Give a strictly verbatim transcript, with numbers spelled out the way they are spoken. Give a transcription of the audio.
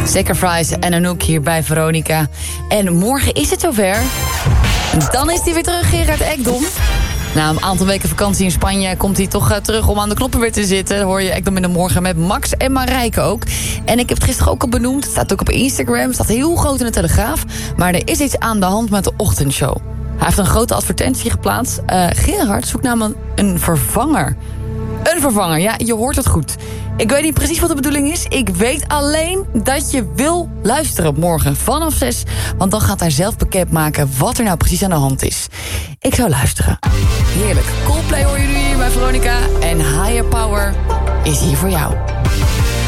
Sacrifice en Anouk hier bij Veronica. En morgen is het zover. Dan is hij weer terug, Gerard Ekdom. Na een aantal weken vakantie in Spanje komt hij toch uh, terug om aan de knoppen weer te zitten. Dan hoor je Ekdom in de morgen met Max en Marijke ook. En ik heb het gisteren ook al benoemd. Het staat ook op Instagram. Het staat heel groot in de Telegraaf. Maar er is iets aan de hand met de ochtendshow. Hij heeft een grote advertentie geplaatst. Uh, Gerard zoekt namelijk een vervanger. Een vervanger, ja, je hoort het goed. Ik weet niet precies wat de bedoeling is. Ik weet alleen dat je wil luisteren morgen vanaf zes. Want dan gaat hij zelf bekendmaken wat er nou precies aan de hand is. Ik zou luisteren. Heerlijk. Coldplay hoor jullie hier bij Veronica. En Higher Power is hier voor jou.